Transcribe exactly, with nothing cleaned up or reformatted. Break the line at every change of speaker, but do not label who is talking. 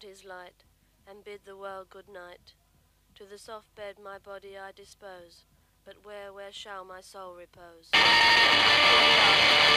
out his light, and bid the world good night. To the soft bed my body I dispose, but where, where shall my soul repose?